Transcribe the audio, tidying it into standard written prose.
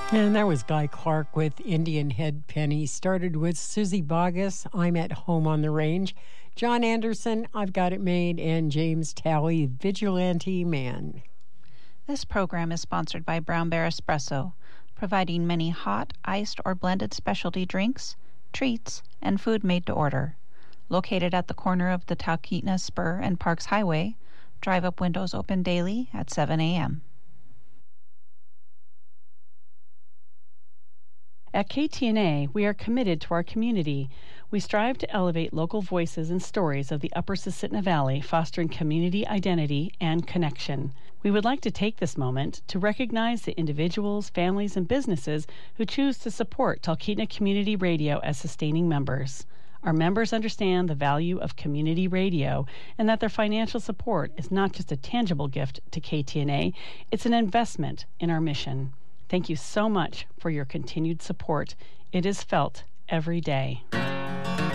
And that was Guy Clark with Indian Head Penny. Started with Susie Boggess, I'm at Home on the Range. John Anderson, I've Got It Made. And James Talley, Vigilante Man. This program is sponsored by Brown Bear Espresso, providing many hot, iced, or blended specialty drinks, treats, and food made to order. Located at the corner of the Talkeetna Spur and Parks Highway, drive-up windows open daily at 7 a.m. At KTNA, we are committed to our community. We strive to elevate local voices and stories of the Upper Susitna Valley, fostering community identity and connection. We would like to take this moment to recognize the individuals, families, and businesses who choose to support Talkeetna Community Radio as sustaining members. Our members understand the value of community radio and that their financial support is not just a tangible gift to KTNA, it's an investment in our mission. Thank you so much for your continued support. It is felt every day.